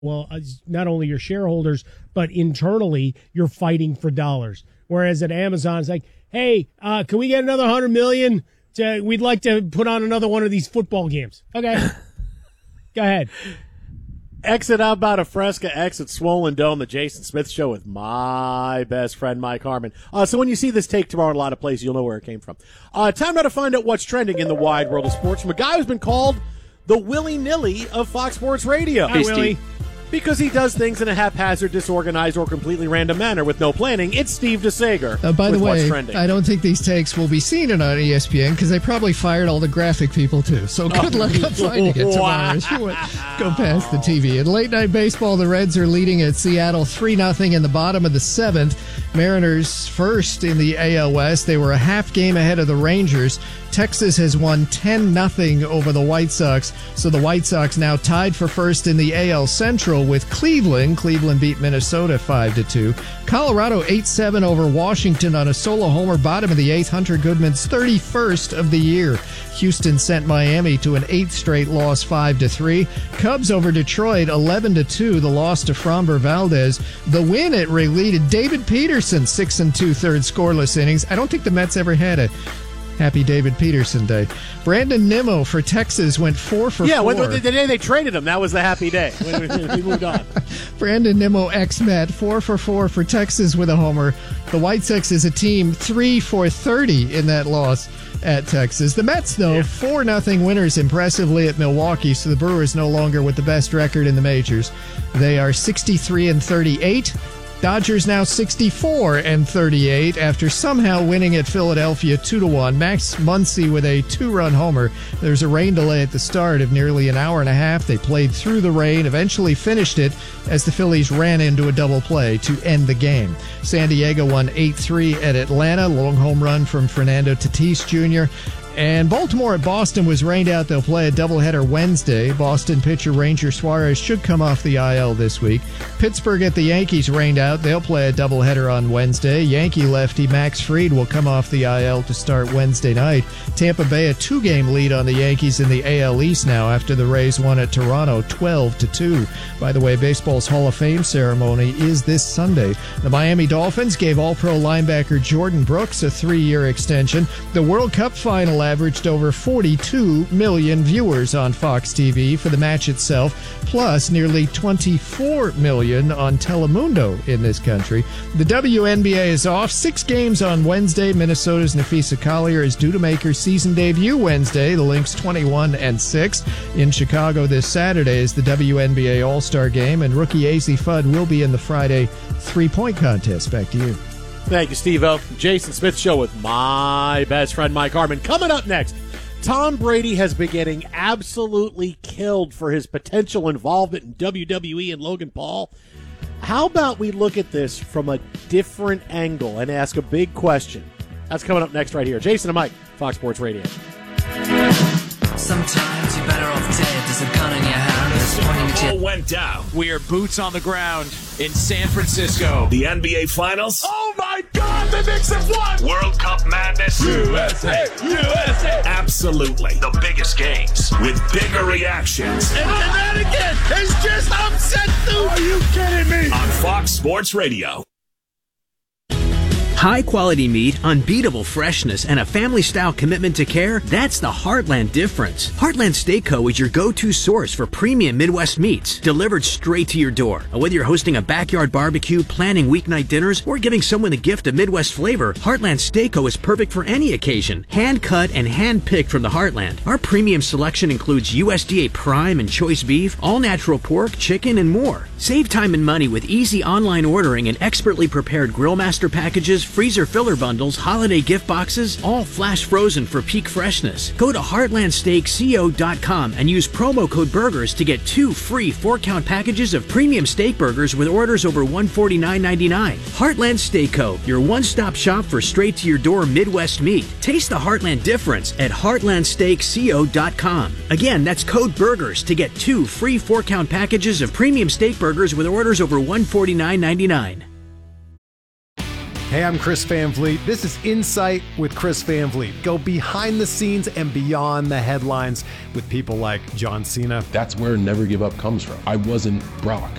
well, not only your shareholders, but internally, you're fighting for dollars. Whereas at Amazon, it's like, hey, can we get another $100 million? We'd like to put on another one of these football games. Okay. Go ahead. Exit out about a Fresca, exit Swollen Dome, the Jason Smith Show with my best friend, Mike Harmon. So when you see this take tomorrow in a lot of places, you'll know where it came from. Time now to find out what's trending in the wide world of sports from a guy who's been called the willy-nilly of Fox Sports Radio. Hi, Willie. Because he does things in a haphazard, disorganized, or completely random manner with no planning, it's Steve DeSager. By the way, What's Trending. I don't think these takes will be seen on ESPN because they probably fired all the graphic people too. So good luck on finding it tomorrow as you go past the TV. In late night baseball, the Reds are leading at Seattle 3-0 in the bottom of the seventh. Mariners first in the AL West. They were a half game ahead of the Rangers. Texas has won 10-0 over the White Sox, so the White Sox now tied for first in the AL Central with Cleveland. Cleveland beat Minnesota 5-2. Colorado 8-7 over Washington on a solo homer, bottom of the eighth. Hunter Goodman's 31st of the year. Houston sent Miami to an eighth straight loss 5-3. Cubs over Detroit 11-2, the loss to Framber Valdez. The win at Wrigley to David Peterson, 6 2/3 scoreless innings. I don't think the Mets ever had a Happy David Peterson Day. Brandon Nimmo for Texas went 4 for 4. Yeah, the day they traded him, that was the happy day. We moved on. Brandon Nimmo, ex-Met, 4 for 4 for Texas with a homer. The White Sox as a team, 3 for 30 in that loss at Texas. The Mets, though, 4-0 winners impressively at Milwaukee, so the Brewers no longer with the best record in the majors. They are 63-38. Dodgers now 64-38 after somehow winning at Philadelphia 2-1. Max Muncy with a 2-run homer. There's a rain delay at the start of nearly an hour and a half. They played through the rain, eventually finished it as the Phillies ran into a double play to end the game. San Diego won 8-3 at Atlanta. Long home run from Fernando Tatis Jr. And Baltimore at Boston was rained out. They'll play a doubleheader Wednesday. Boston pitcher Ranger Suarez should come off the IL this week. Pittsburgh at the Yankees rained out. They'll play a doubleheader on Wednesday. Yankee lefty Max Fried will come off the IL to start Wednesday night. Tampa Bay a 2-game lead on the Yankees in the AL East now after the Rays won at Toronto 12-2. By the way, baseball's Hall of Fame ceremony is this Sunday. The Miami Dolphins gave All-Pro linebacker Jordan Brooks a 3-year extension. The World Cup final averaged over 42 million viewers on Fox TV for the match itself, plus nearly 24 million on Telemundo in this country. The WNBA is off. 6 games on Wednesday. Minnesota's Nafisa Collier is due to make her season debut Wednesday. The Lynx 21-6. In Chicago this Saturday is the WNBA All-Star Game, and rookie Azzi Fudd will be in the Friday three-point contest. Back to you. Thank you, Steve-O. Jason Smith Show with my best friend, Mike Harmon. Coming up next, Tom Brady has been getting absolutely killed for his potential involvement in WWE and Logan Paul. How about we look at this from a different angle and ask a big question? That's coming up next right here. Jason and Mike, Fox Sports Radio. Sometimes you're better off dead. There's a gun in your hand that's pointing at you. All went down. We are boots on the ground in San Francisco. The NBA Finals. Oh my God, the Knicks have won! World Cup madness. USA! USA! Absolutely. The biggest games with bigger reactions. And Connecticut is just upset, dude! Are you kidding me? On Fox Sports Radio. High quality meat, unbeatable freshness, and a family-style commitment to care, that's the Heartland difference. Heartland Steak Co. is your go-to source for premium Midwest meats, delivered straight to your door. Whether you're hosting a backyard barbecue, planning weeknight dinners, or giving someone a gift of Midwest flavor, Heartland Steak Co. is perfect for any occasion. Hand-cut and hand-picked from the Heartland. Our premium selection includes USDA prime and choice beef, all-natural pork, chicken, and more. Save time and money with easy online ordering and expertly prepared Grill Master packages, freezer filler bundles, holiday gift boxes, all flash frozen for peak freshness. Go to heartlandsteakco.com and use promo code BURGERS to get 2 free 4-count packages of premium steak burgers with orders over $149.99. Heartland Steak Co., your one-stop shop for straight-to-your-door Midwest meat. Taste the Heartland difference at heartlandsteakco.com. Again, that's code BURGERS to get 2 free 4-count packages of premium steak burgers with orders over $149.99. Hey, I'm Chris Van Vliet. This is Insight with Chris Van Vliet. Go behind the scenes and beyond the headlines with people like John Cena. That's where Never Give Up comes from. I wasn't Brock.